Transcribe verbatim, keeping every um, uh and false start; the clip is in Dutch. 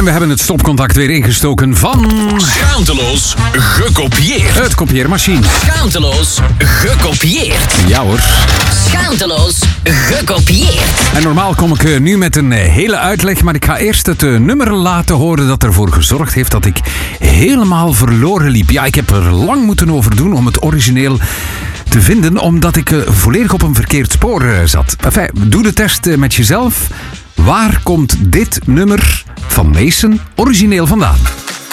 En we hebben het stopcontact weer ingestoken van... Schaamteloos gekopieerd. Het kopieermachine. Schaamteloos gekopieerd. Ja hoor. Schaamteloos gekopieerd. En normaal kom ik nu met een hele uitleg, maar ik ga eerst het nummer laten horen dat ervoor gezorgd heeft dat ik helemaal verloren liep. Ja, ik heb er lang moeten over doen om het origineel te vinden, omdat ik volledig op een verkeerd spoor zat. Enfin, doe de test met jezelf. Waar komt dit nummer van Mason origineel vandaan?